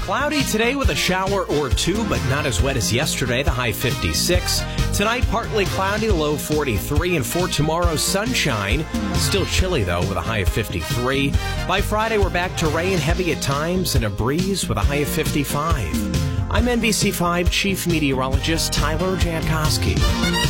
Cloudy today with a shower or two, but not as wet as yesterday, the high 56. Tonight, partly cloudy, low 43. And for tomorrow, sunshine. Still chilly, though, with a high of 53. By Friday, we're back to rain, heavy at times, and a breeze with a high of 55. I'm NBC5 Chief Meteorologist Tyler Jankowski.